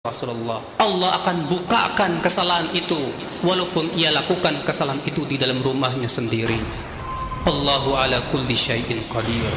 Rasulullah, Allah akan bukakan kesalahan itu walaupun ia lakukan kesalahan itu di dalam rumahnya sendiri. Allahu ala kulli syai'in qadir.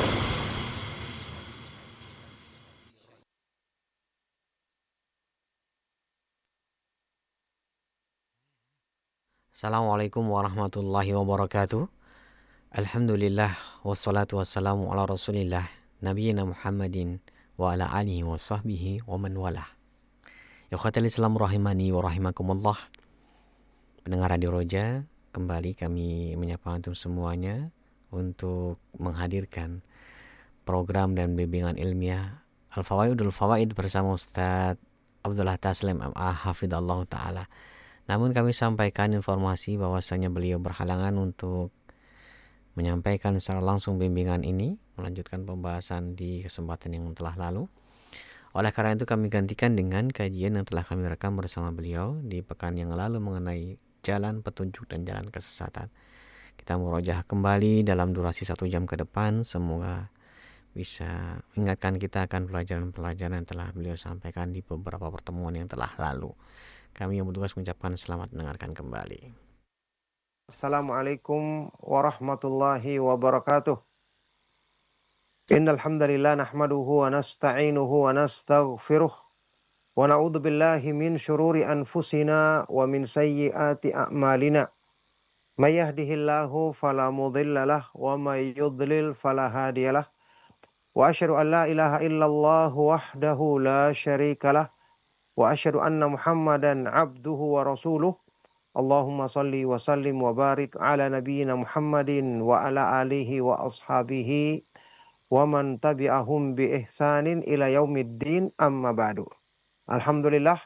Assalamualaikum warahmatullahi wabarakatuh. Alhamdulillah wassalatu wassalamu ala rasulillah nabiyina Muhammadin wa ala alihi wa sahbihi wa man walah. Ikhwatal Islam rahimani wa rahimakumullah. Pendengar Radio Roja, kembali kami menyapa antum semuanya untuk menghadirkan program dan bimbingan ilmiah Al-Fawaidul Fawaid bersama Ustaz Abdullah Taslim MA Hafidhallah Ta'ala. Namun kami sampaikan informasi bahwasanya beliau berhalangan untuk menyampaikan secara langsung bimbingan ini, melanjutkan pembahasan di kesempatan yang telah lalu. Oleh karena itu kami gantikan dengan kajian yang telah kami rekam bersama beliau di pekan yang lalu mengenai jalan petunjuk dan jalan kesesatan. Kita murojaah kembali dalam durasi 1 jam ke depan. Semoga bisa mengingatkan kita akan pelajaran-pelajaran yang telah beliau sampaikan di beberapa pertemuan yang telah lalu. Kami yang bertugas mengucapkan selamat mendengarkan kembali. Assalamualaikum warahmatullahi wabarakatuh. Innal hamdalillah nahmaduhu wa nasta'inuhu wa nastaghfiruh wa na'udzu billahi min syururi anfusina wa min sayyiati a'malina. May yahdihillahu fala mudhillalah wa may yudlil fala hadiyalah. Wa asyhadu an la ilaha illallah wahdahu la syarikalah wa asyhadu anna Muhammadan abduhu wa rasuluh. Allahumma salli wa sallim wa barik ala nabiyyina Muhammadin wa ala alihi wa ashabihi wa man tabi'ahum bi ihsanin ila yaumiddin, amma ba'du. Alhamdulillah,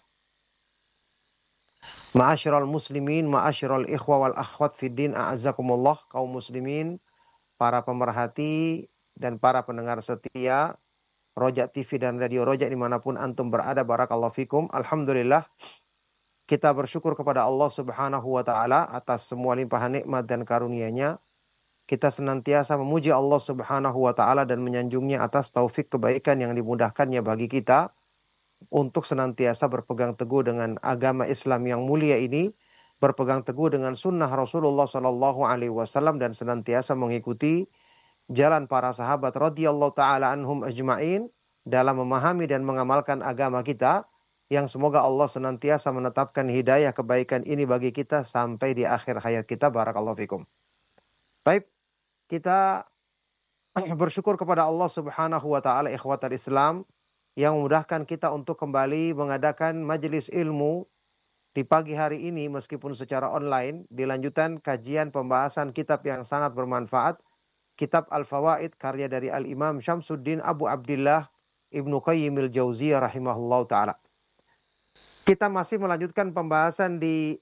ma'asyiral muslimin, ma'asyiral ikhwa wal akhwat fid din, a'azzakumullah, kaum muslimin, para pemerhati dan para pendengar setia Roja TV dan Radio Roja dimanapun antum berada, barakallahu fikum. Alhamdulillah, kita bersyukur kepada Allah Subhanahu wa Ta'ala atas semua limpahan nikmat dan karunia-Nya. Kita senantiasa memuji Allah Subhanahu wa Ta'ala dan menyanjungnya atas taufik kebaikan yang dimudahkannya bagi kita untuk senantiasa berpegang teguh dengan agama Islam yang mulia ini, berpegang teguh dengan sunnah Rasulullah Sallallahu Alaihi Wasallam dan senantiasa mengikuti jalan para sahabat radhiyallahu ta'ala anhum ajma'in dalam memahami dan mengamalkan agama kita, yang semoga Allah senantiasa menetapkan hidayah kebaikan ini bagi kita sampai di akhir hayat kita. Barakallahu fikum. Baik, kita bersyukur kepada Allah Subhanahu wa Ta'ala, ikhwatal Islam, yang memudahkan kita untuk kembali mengadakan majelis ilmu di pagi hari ini meskipun secara online, dilanjutkan kajian pembahasan kitab yang sangat bermanfaat, kitab Al-Fawaid karya dari Al-Imam Syamsuddin Abu Abdillah Ibnu Qayyim al-Jauziyah rahimahullah ta'ala. Kita masih melanjutkan pembahasan di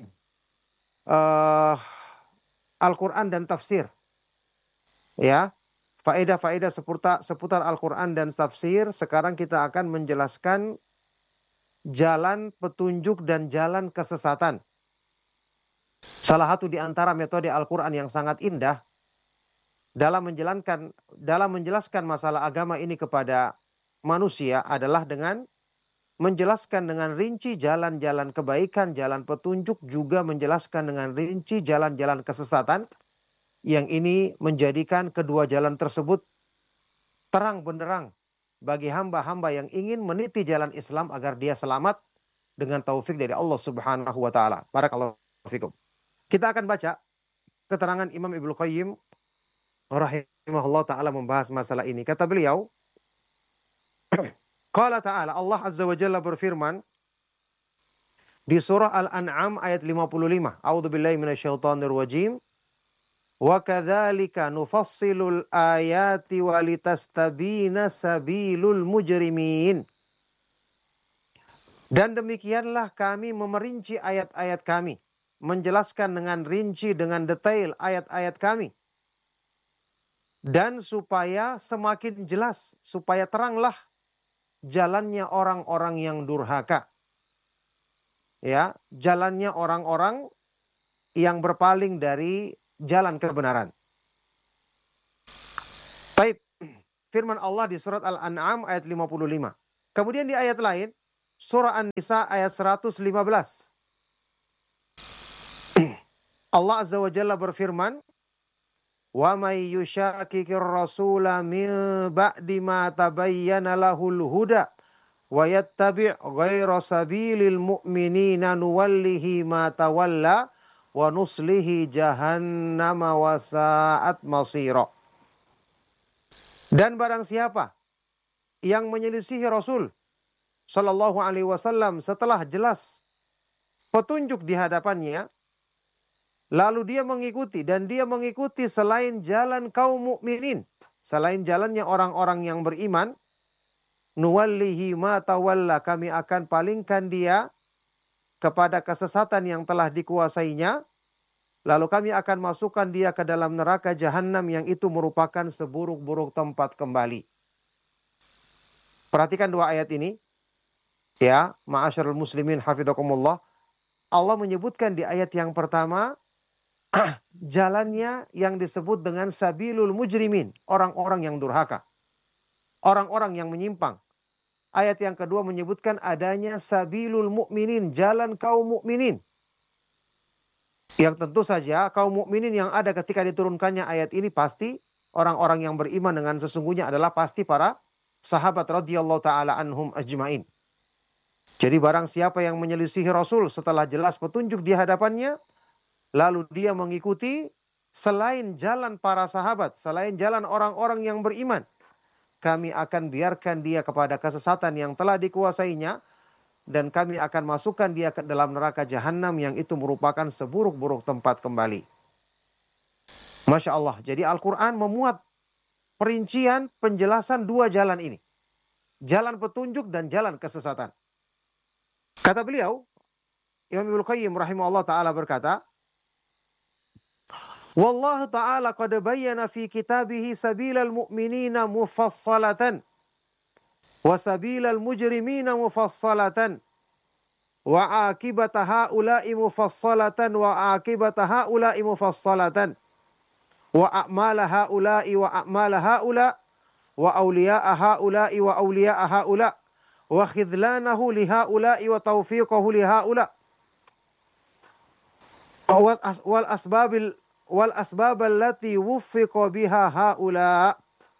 Al-Quran dan tafsir. Ya, faedah-faedah seputar Al-Quran dan tafsir. Sekarang kita akan menjelaskan jalan petunjuk dan jalan kesesatan. Salah satu di antara metode Al-Quran yang sangat indah dalam menjelaskan masalah agama ini kepada manusia adalah dengan menjelaskan dengan rinci jalan-jalan kebaikan, jalan petunjuk, juga menjelaskan dengan rinci jalan-jalan kesesatan, yang ini menjadikan kedua jalan tersebut terang benderang bagi hamba-hamba yang ingin meniti jalan Islam agar dia selamat dengan taufik dari Allah Subhanahu wa Ta'ala. Barakallahu fikum. Kita akan baca keterangan Imam Ibnu Qayyim rahimahullah ta'ala membahas masalah ini. Kata beliau, Qala ta'ala, Allah Azza wa Jalla berfirman di surah Al-An'am ayat 55. A'udzubillahi minasyaitonir rajim. Wa kadzalika nufassilul ayati walitastabina sabilul mujrimin. Dan demikianlah kami memerinci ayat-ayat kami, menjelaskan dengan rinci, dengan detail ayat-ayat kami. Dan supaya semakin jelas, supaya teranglah jalannya orang-orang yang durhaka. Ya, jalannya orang-orang yang berpaling dari jalan kebenaran. Baik, firman Allah di surat Al-An'am ayat 55. Kemudian di ayat lain, surah An-Nisa ayat 115. Allah Azza wa Jalla berfirman, "Wa may yushaqiqir rasula min ba'di ma tabayyana lahul huda wa yattabi' ghaira sabilil mu'minina nuwallihi ma tawalla wa nuslihi jahannama wa sa'at masira." Dan barang siapa yang menyelisihi Rasul sallallahu alaihi wasallam setelah jelas petunjuk di hadapannya, lalu dia mengikuti selain jalan kaum mukminin, selain jalannya orang-orang yang beriman, nuwallihi ma tawalla, kami akan palingkan dia kepada kesesatan yang telah dikuasainya, lalu kami akan masukkan dia ke dalam neraka jahanam yang itu merupakan seburuk-buruk tempat kembali. Perhatikan dua ayat ini. Ya, ma'asyarul muslimin hafidhakumullah. Allah menyebutkan di ayat yang pertama jalannya yang disebut dengan sabilul mujrimin, orang-orang yang durhaka, orang-orang yang menyimpang. Ayat yang kedua menyebutkan adanya sabilul mukminin, jalan kaum mukminin. Yang tentu saja kaum mukminin yang ada ketika diturunkannya ayat ini pasti orang-orang yang beriman dengan sesungguhnya adalah pasti para sahabat radhiyallahu taala anhum ajmain. Jadi barang siapa yang menyelisihi Rasul setelah jelas petunjuk di hadapannya, lalu dia mengikuti selain jalan para sahabat, selain jalan orang-orang yang beriman, kami akan biarkan dia kepada kesesatan yang telah dikuasainya, dan kami akan masukkan dia ke dalam neraka jahanam yang itu merupakan seburuk-buruk tempat kembali. Masya Allah. Jadi Al-Quran memuat perincian penjelasan dua jalan ini. Jalan petunjuk dan jalan kesesatan. Kata beliau, Imam Ibnu Qayyim rahimahullah ta'ala berkata, Wallahu ta'ala qad bayyana fi kitabihi sabilal mu'minina mufassalatan wa sabilal mujrimina mufassalatan wa akibata haula'i mufassalatan wa akibata haula'i mufassalatan wa a'mala haula'i wa a'mala haula wa awliya'a haula'i wa awliya'a haula wa khidlanahu li haula'i wa taufiqahu li haula wal asbab allati wuffiqa biha haula.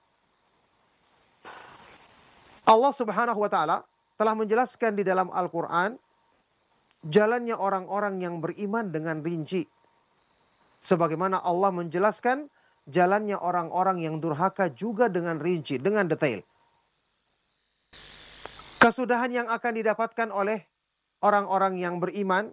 Allah Subhanahu wa taala telah menjelaskan di dalam Al-Qur'an jalannya orang-orang yang beriman dengan rinci, sebagaimana Allah menjelaskan jalannya orang-orang yang durhaka juga dengan rinci, dengan detail. Kesudahan yang akan didapatkan oleh orang-orang yang beriman,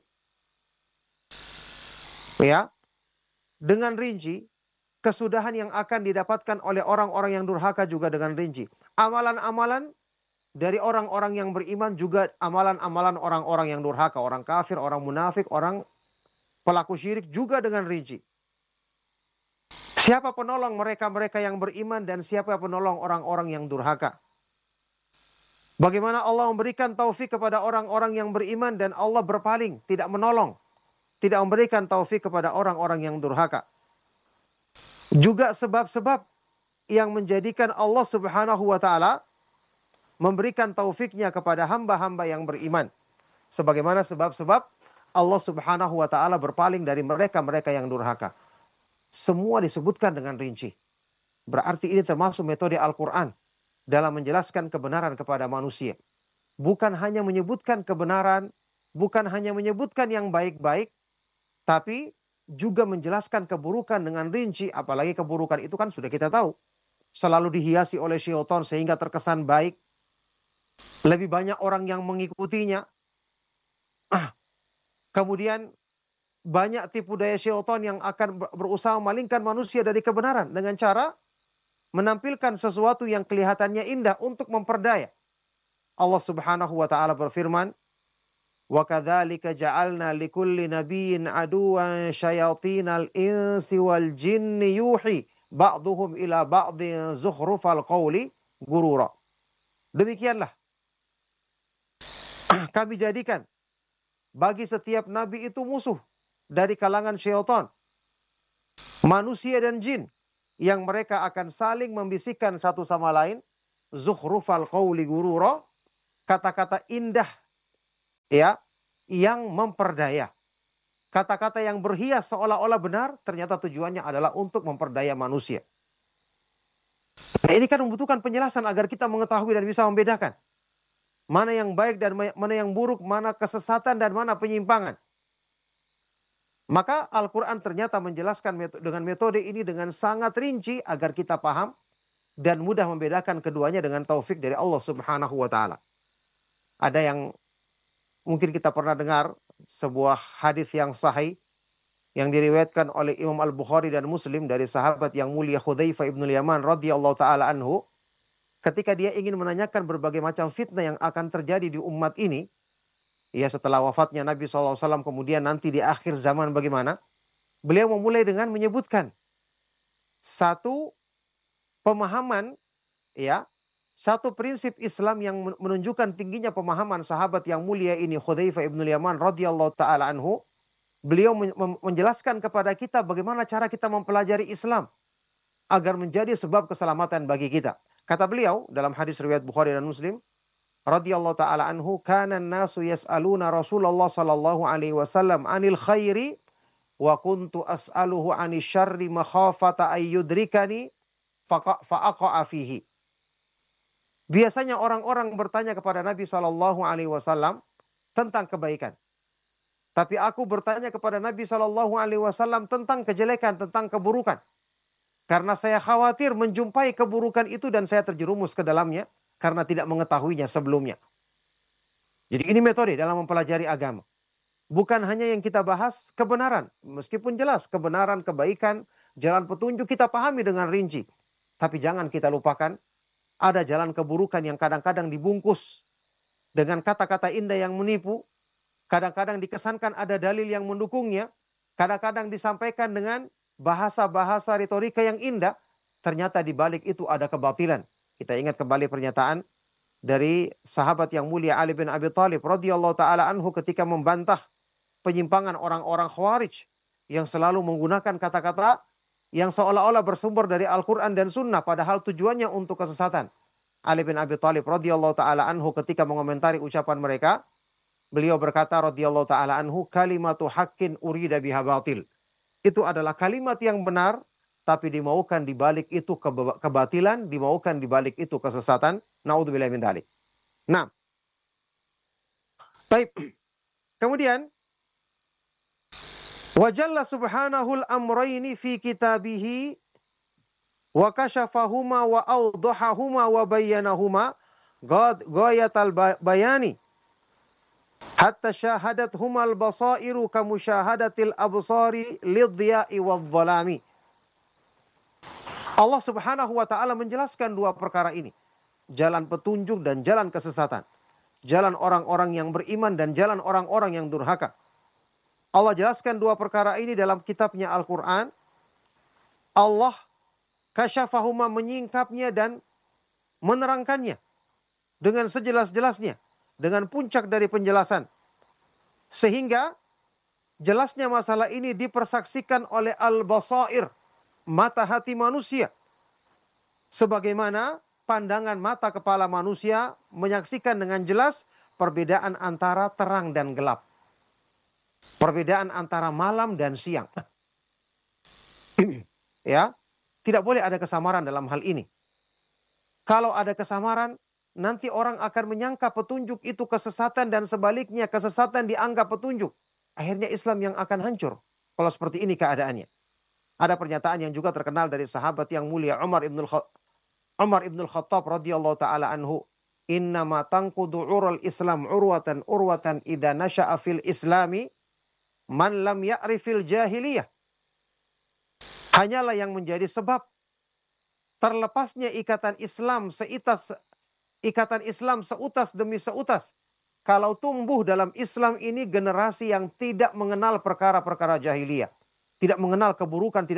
ya, dengan rinci. Kesudahan yang akan didapatkan oleh orang-orang yang durhaka juga dengan rinci. Amalan-amalan dari orang-orang yang beriman juga amalan-amalan orang-orang yang durhaka, orang kafir, orang munafik, orang pelaku syirik juga dengan rinci. Siapa penolong mereka-mereka yang beriman dan siapa penolong orang-orang yang durhaka. Bagaimana Allah memberikan taufik kepada orang-orang yang beriman dan Allah berpaling, tidak menolong, tidak memberikan taufik kepada orang-orang yang durhaka. Juga sebab-sebab yang menjadikan Allah Subhanahu wa taala memberikan taufiknya kepada hamba-hamba yang beriman. Sebagaimana sebab-sebab Allah Subhanahu wa taala berpaling dari mereka-mereka yang durhaka. Semua disebutkan dengan rinci. Berarti ini termasuk metode Al-Quran dalam menjelaskan kebenaran kepada manusia. Bukan hanya menyebutkan kebenaran, bukan hanya menyebutkan yang baik-baik, tapi juga menjelaskan keburukan dengan rinci. Apalagi keburukan itu kan sudah kita tahu, selalu dihiasi oleh syaitan sehingga terkesan baik. Lebih banyak orang yang mengikutinya. Kemudian banyak tipu daya syaitan yang akan berusaha memalingkan manusia dari kebenaran dengan cara menampilkan sesuatu yang kelihatannya indah untuk memperdaya. Allah Subhanahu wa taala berfirman, "Wa kadzalika ja'alna likulli nabiyyin aduwan syayatinal insi wal jinni yuhi ba'dhum ila ba'dhin zukhrufal qawli gurura." Demikianlah kami jadikan bagi setiap nabi itu musuh dari kalangan syaitan, manusia dan jin, yang mereka akan saling membisikkan satu sama lain, zukhrufal qawli gurura, kata-kata indah ya, yang memperdaya. Kata-kata yang berhias seolah-olah benar, ternyata tujuannya adalah untuk memperdaya manusia. Nah, ini kan membutuhkan penjelasan agar kita mengetahui dan bisa membedakan mana yang baik dan mana yang buruk, mana kesesatan dan mana penyimpangan. Maka Al-Quran ternyata menjelaskan dengan metode ini dengan sangat rinci agar kita paham dan mudah membedakan keduanya dengan taufik dari Allah Subhanahu wa taala. Ada yang mungkin kita pernah dengar sebuah hadis yang sahih yang diriwayatkan oleh Imam Al-Bukhari dan Muslim dari sahabat yang mulia Hudzaifah ibnul Yaman radhiyallahu taala anhu, ketika dia ingin menanyakan berbagai macam fitnah yang akan terjadi di umat ini, ya setelah wafatnya Nabi SAW, kemudian nanti di akhir zaman bagaimana, beliau memulai dengan menyebutkan satu pemahaman, ya, satu prinsip Islam yang menunjukkan tingginya pemahaman sahabat yang mulia ini Hudzaifah ibnul Yaman radhiyallahu taala anhu. Beliau menjelaskan kepada kita bagaimana cara kita mempelajari Islam agar menjadi sebab keselamatan bagi kita. Kata beliau dalam hadis riwayat Bukhari dan Muslim radhiyallahu taala anhu, kana an-nasu yas'aluna Rasulullah sallallahu alaihi wasallam 'anil khairi wa kuntu as'aluhu 'anil syarri makhafata ayyudrikani fa'aqa'a fihi. Biasanya orang-orang bertanya kepada Nabi sallallahu alaihi wasallam tentang kebaikan. Tapi aku bertanya kepada Nabi sallallahu alaihi wasallam tentang kejelekan, tentang keburukan. Karena saya khawatir menjumpai keburukan itu dan saya terjerumus ke dalamnya karena tidak mengetahuinya sebelumnya. Jadi ini metode dalam mempelajari agama. Bukan hanya yang kita bahas kebenaran. Meskipun jelas kebenaran, kebaikan, jalan petunjuk kita pahami dengan rinci. Tapi jangan kita lupakan ada jalan keburukan yang kadang-kadang dibungkus dengan kata-kata indah yang menipu. Kadang-kadang dikesankan ada dalil yang mendukungnya. Kadang-kadang disampaikan dengan bahasa-bahasa retorika yang indah. Ternyata di balik itu ada kebatilan. Kita ingat kembali pernyataan dari sahabat yang mulia Ali bin Abi Thalib radhiyallahu taala anhu ketika membantah penyimpangan orang-orang Khawarij yang selalu menggunakan kata-kata yang seolah-olah bersumber dari Al-Quran dan Sunnah padahal tujuannya untuk kesesatan. Ali bin Abi Thalib radhiyallahu taala anhu ketika mengomentari ucapan mereka, beliau berkata radhiyallahu taala anhu, kalimatu haqqin urida biha batil. Itu adalah kalimat yang benar, tapi dimaukan di balik itu kebatilan, dimaukan di balik itu kesesatan. Naudzubillahi min dzalik. Nah, baik. Kemudian wa jalla subhanahul amrayni fi kitabihi wa kashafahuma wa awdahahuma wa bayyanahuma ghayatal bayani. Hatta syahadat humal basairu kamusyahadatil absari lidhiya'i wadh-dhalami. Allah Subhanahu wa taala menjelaskan dua perkara ini. Jalan petunjuk dan jalan kesesatan. Jalan orang-orang yang beriman dan jalan orang-orang yang durhaka. Allah jelaskan dua perkara ini dalam kitabnya Al-Quran. Allah kasyafahuma menyingkapnya dan menerangkannya dengan sejelas-jelasnya. Dengan puncak dari penjelasan. Sehingga jelasnya masalah ini dipersaksikan oleh al-basair, mata hati manusia. Sebagaimana pandangan mata kepala manusia menyaksikan dengan jelas perbedaan antara terang dan gelap. Perbedaan antara malam dan siang. Ya, tidak boleh ada kesamaran dalam hal ini. Kalau ada kesamaran, nanti orang akan menyangka petunjuk itu kesesatan dan sebaliknya kesesatan dianggap petunjuk. Akhirnya Islam yang akan hancur kalau seperti ini keadaannya. Ada pernyataan yang juga terkenal dari sahabat yang mulia Umar ibnul Khattab radhiyallahu taala anhu, "Innama tanqudu ural Islam urwatan idza nasha'a fil Islami man lam ya'rifil jahiliyah." Hanyalah yang menjadi sebab terlepasnya ikatan Islam seutas demi seutas. Kalau tumbuh dalam Islam ini generasi yang tidak mengenal perkara-perkara jahiliyah. Tidak mengenal keburukan, tidak